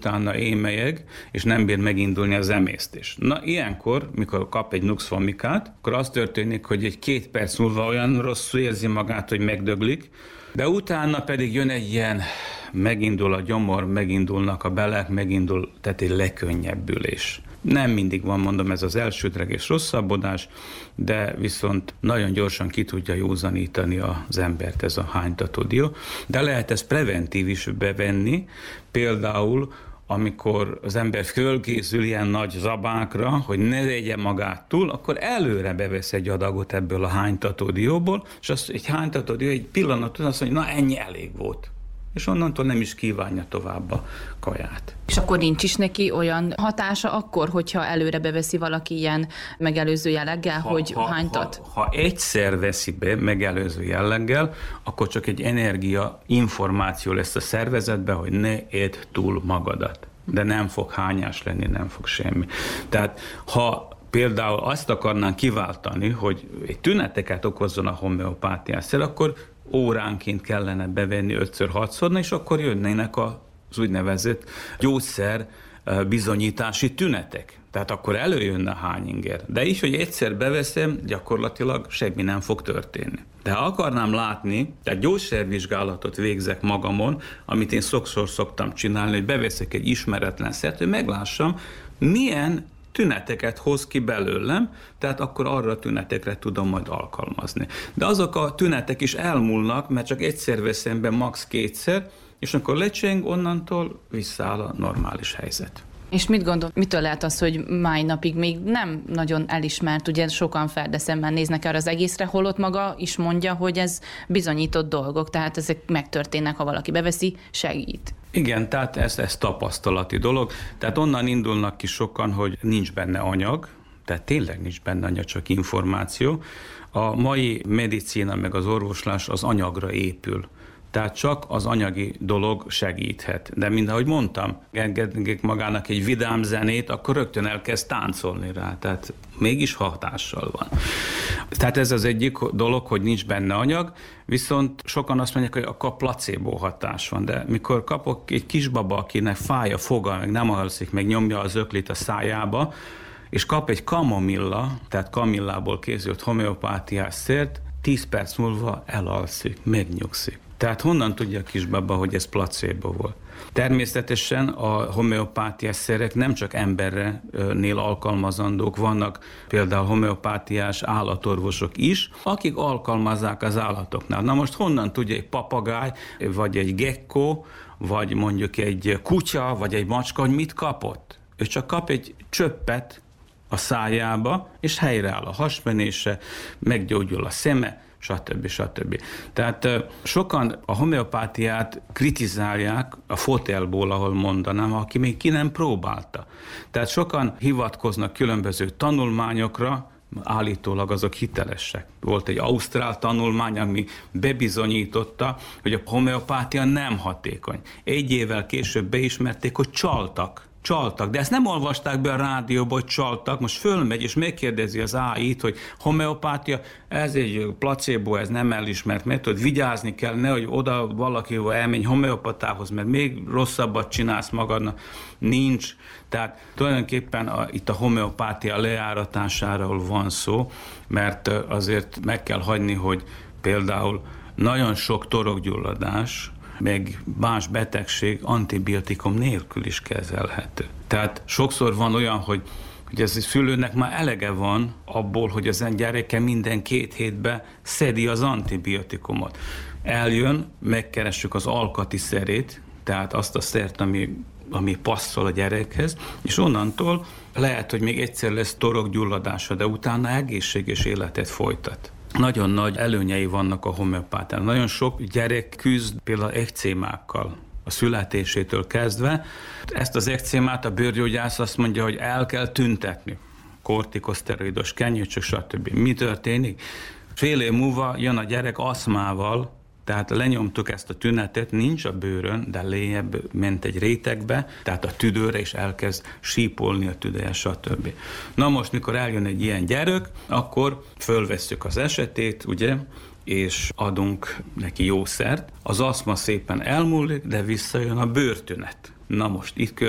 utána émelyeg, és nem bír megindulni az emésztés. Na, ilyenkor, mikor kap egy Nux vomicat, akkor az történik, hogy egy 2 perc múlva olyan rosszul érzi magát, hogy megdöglik, de utána pedig jön egy ilyen, megindul a gyomor, megindulnak a belek, megindul, tehát egy lekönnyebbülés. Nem mindig van, mondom, ez az elsődleges rosszabbodás, de viszont nagyon gyorsan ki tudja józanítani az embert ez a hánytatódió. De lehet ezt preventív is bevenni, például amikor az ember fölkészül ilyen nagy zabákra, hogy ne vegye magát túl, akkor előre bevesz egy adagot ebből a hánytatódióból, és az egy hánytatódió egy pillanaton azt mondja, na ennyi elég volt. És onnantól nem is kívánja tovább a kaját. És akkor nincs is neki olyan hatása akkor, hogyha előre beveszi valaki ilyen megelőző jelleggel, hogy hánytat? Ha egyszer veszi be megelőző jelleggel, akkor csak egy energia információ lesz a szervezetbe, hogy ne edd túl magadat. De nem fog hányás lenni, nem fog semmi. Tehát ha például azt akarnánk kiváltani, hogy egy tüneteket okozzon a homeopátiászer, akkor óránként kellene bevenni 5-6-szor, és akkor jönnének az úgynevezett gyógyszer bizonyítási tünetek. Tehát akkor előjönne a hányinger. De is, hogy egyszer beveszem, gyakorlatilag semmi nem fog történni. De ha akarnám látni, tehát gyógyszervizsgálatot végzek magamon, amit én sokszor szoktam csinálni, hogy beveszek egy ismeretlen szert, hogy meglássam, milyen tüneteket hoz ki belőlem, tehát akkor arra a tünetekre tudom majd alkalmazni. De azok a tünetek is elmúlnak, mert csak egyszer veszem be, max. 2-szer, és akkor lecseng, onnantól visszaáll a normális helyzet. És mit gondol, mitől lehet az, hogy mai napig még nem nagyon elismert, ugye sokan ferdeszemmel néznek erre az egészre, holott maga is mondja, hogy ez bizonyított dolgok, tehát ezek megtörténnek, ha valaki beveszi, segít. Igen, tehát ez tapasztalati dolog. Tehát onnan indulnak ki sokan, hogy nincs benne anyag, tehát tényleg nincs benne anyag, csak információ. A mai medicína meg az orvoslás az anyagra épül. Tehát csak az anyagi dolog segíthet. De mindahogy mondtam, engedjék magának egy vidám zenét, akkor rögtön elkezd táncolni rá. Tehát mégis hatással van. Tehát ez az egyik dolog, hogy nincs benne anyag, viszont sokan azt mondják, hogy akkor placebo hatás van. De mikor kapok egy kisbaba, akinek fáj a foga, meg nem alszik, meg nyomja az öklit a szájába, és kap egy kamomilla, tehát kamillából készült homeopátiás szert, 10 perc múlva elalszik, megnyugszik. Tehát honnan tudja a kisbaba, hogy ez placebo volt? Természetesen a homeopátiás szerek nem csak embernél alkalmazandók, vannak például homeopátiás állatorvosok is, akik alkalmazzák az állatoknál. Na most honnan tudja egy papagáj, vagy egy gekkó, vagy mondjuk egy kutya, vagy egy macska, hogy mit kapott? Ő csak kap egy csöppet a szájába, és helyreáll a hasmenése, meggyógyul a szeme, stb. Tehát sokan a homeopátiát kritizálják a fotelból, ahol mondanám, aki még ki nem próbálta. Tehát sokan hivatkoznak különböző tanulmányokra, állítólag azok hitelesek. Volt egy ausztrál tanulmány, ami bebizonyította, hogy a homeopátia nem hatékony. 1 évvel később beismerték, hogy csaltak, de ezt nem olvasták be a rádióba, hogy csaltak, most fölmegy és megkérdezi az AI-t, hogy homeopátia, ez egy placebo, ez nem elismert metód, vigyázni kell, nehogy oda valakivel elmenj homeopatához, mert még rosszabbat csinálsz magadnak. Nincs. Tehát tulajdonképpen itt a homeopátia lejáratásáról van szó, mert azért meg kell hagyni, hogy például nagyon sok torokgyulladás, meg más betegség antibiotikum nélkül is kezelhető. Tehát sokszor van olyan, hogy ez a szülőnek már elege van abból, hogy az gyereke minden 2 hétben szedi az antibiotikumot. Eljön, megkeressük az alkati szerét, tehát azt a szert, ami passzol a gyerekhez, és onnantól lehet, hogy még egyszer lesz torokgyulladása, de utána egészséges életet folytat. Nagyon nagy előnyei vannak a homeopátiának. Nagyon sok gyerek küzd például ekcémákkal a születésétől kezdve. Ezt az ekcémát a bőrgyógyász azt mondja, hogy el kell tüntetni. Kortikoszteroidos, kenyőcsök, stb. Mi történik? Fél év múlva jön a gyerek aszmával, tehát lenyomtuk ezt a tünetet, nincs a bőrön, de lejjebb ment egy rétegbe, tehát a tüdőre is elkezd sípolni a tüdeje, stb. Na most, mikor eljön egy ilyen gyerek, akkor fölvesszük az esetét, ugye, és adunk neki jószert. Az aszma szépen elmúlik, de visszajön a bőrtünet. Na most itt